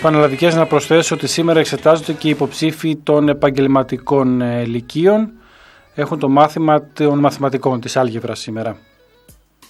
πανελλαδικές να προσθέσω ότι σήμερα εξετάζονται και οι υποψήφοι των επαγγελματικών λυκείων. Έχουν το μάθημα των μαθηματικών της άλγεβρας σήμερα.